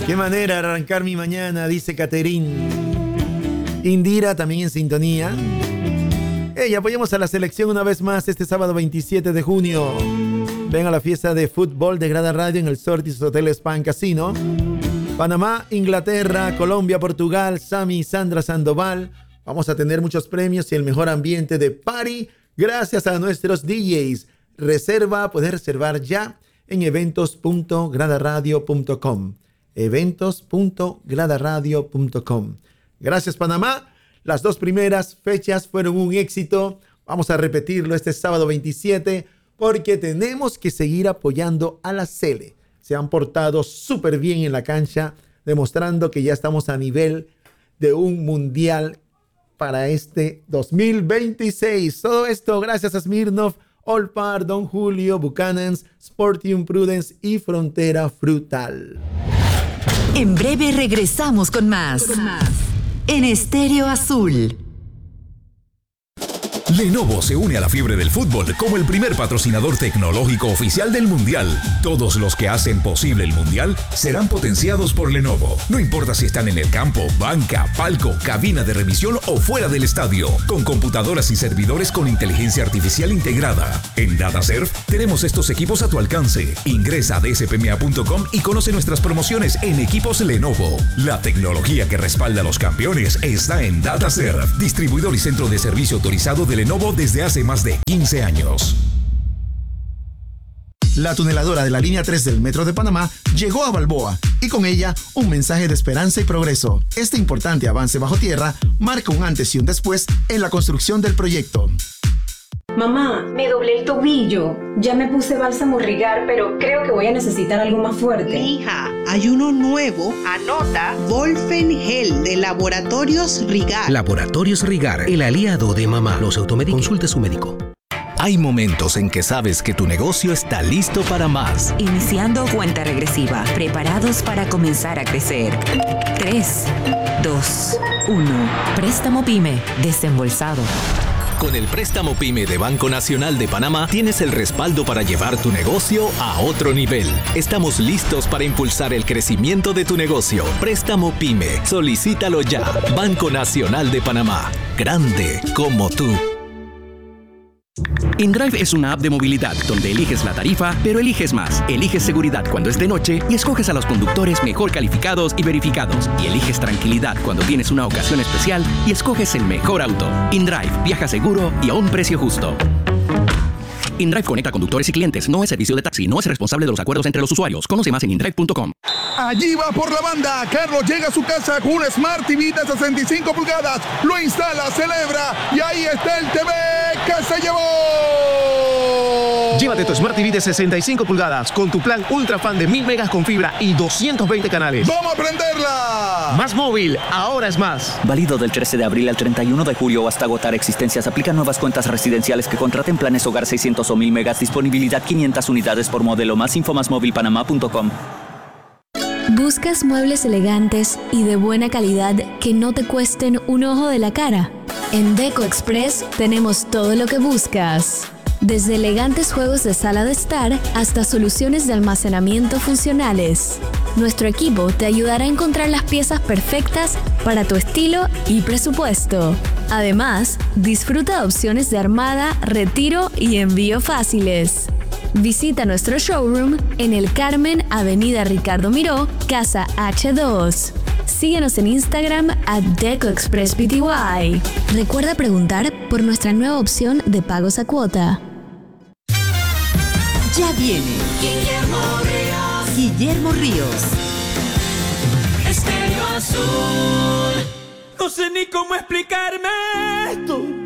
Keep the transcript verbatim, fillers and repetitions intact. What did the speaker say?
Qué manera de arrancar mi mañana, dice Caterín. Indira también en sintonía. Hey, apoyamos a la selección una vez más este sábado veintisiete de junio. Ven a la fiesta de fútbol de Grada Radio en el Sortis Hotel Spa Casino. Panamá, Inglaterra, Colombia, Portugal, Sami y Sandra Sandoval. Vamos a tener muchos premios y el mejor ambiente de party gracias a nuestros D Js. Reserva, puedes reservar ya en eventos punto grada radio punto com. eventos punto grada radio punto com. Gracias, Panamá. Las dos primeras fechas fueron un éxito. Vamos a repetirlo este sábado veintisiete porque tenemos que seguir apoyando a la Sele. Se han portado súper bien en la cancha, demostrando que ya estamos a nivel de un mundial para este dos mil veintiséis. Todo esto gracias a Smirnoff, Olpar, Don Julio, Buchanan's, Sportium Prudence y Frontera Frutal. En breve regresamos con más. Con más. En Estéreo Azul. Lenovo se une a la fiebre del fútbol como el primer patrocinador tecnológico oficial del Mundial. Todos los que hacen posible el Mundial serán potenciados por Lenovo. No importa si están en el campo, banca, palco, cabina de revisión o fuera del estadio. Con computadoras y servidores con inteligencia artificial integrada. En DataServe tenemos estos equipos a tu alcance. Ingresa a d s p m a punto com y conoce nuestras promociones en equipos Lenovo. La tecnología que respalda a los campeones está en DataServe, distribuidor y centro de servicio autorizado de Lenovo desde hace más de quince años. La tuneladora de la línea tres del Metro de Panamá llegó a Balboa y con ella un mensaje de esperanza y progreso. Este importante avance bajo tierra marca un antes y un después en la construcción del proyecto. Mamá, me doblé el tobillo. Ya me puse bálsamo Rigar, pero creo que voy a necesitar algo más fuerte. Hija, hay uno nuevo. Anota. Volfen Gel de Laboratorios Rigar. Laboratorios Rigar, el aliado de mamá. Los automédicos. Consulte su médico. Hay momentos en que sabes que tu negocio está listo para más. Iniciando cuenta regresiva. Preparados para comenzar a crecer. tres, dos, uno. Préstamo PYME. Desembolsado. Con el préstamo PYME de Banco Nacional de Panamá tienes el respaldo para llevar tu negocio a otro nivel. Estamos listos para impulsar el crecimiento de tu negocio. Préstamo PYME. Solicítalo ya. Banco Nacional de Panamá. Grande como tú. InDrive es una app de movilidad donde eliges la tarifa, pero eliges más. Eliges seguridad cuando es de noche y escoges a los conductores mejor calificados y verificados. Y eliges tranquilidad cuando tienes una ocasión especial y escoges el mejor auto. InDrive, viaja seguro y a un precio justo. InDrive conecta conductores y clientes. No es servicio de taxi. No es responsable de los acuerdos entre los usuarios. Conoce más en indrive punto com. Allí va por la banda. Carlos llega a su casa con un Smart T V de sesenta y cinco pulgadas. Lo instala, celebra y ahí está el T V que se llevó. Llévate tu Smart T V de sesenta y cinco pulgadas con tu plan Ultra Fan de mil megas con fibra y doscientos veinte canales. ¡Vamos a prenderla! Más móvil, ahora es más. Válido del trece de abril al treinta y uno de julio hasta agotar existencias. Aplican nuevas cuentas residenciales que contraten planes hogar seiscientos o mil megas. Disponibilidad quinientas unidades por modelo. Más info más móvil panamá punto com. ¿Buscas muebles elegantes y de buena calidad que no te cuesten un ojo de la cara? En Deco Express tenemos todo lo que buscas. Desde elegantes juegos de sala de estar hasta soluciones de almacenamiento funcionales. Nuestro equipo te ayudará a encontrar las piezas perfectas para tu estilo y presupuesto. Además, disfruta de opciones de armada, retiro y envío fáciles. Visita nuestro showroom en El Carmen, Avenida Ricardo Miró, Casa H dos. Síguenos en Instagram a Deco Express P T Y. Recuerda preguntar por nuestra nueva opción de pagos a cuota. Ya viene Guillermo Ríos. Guillermo Ríos. Estéreo Azul. No sé ni cómo explicarme esto.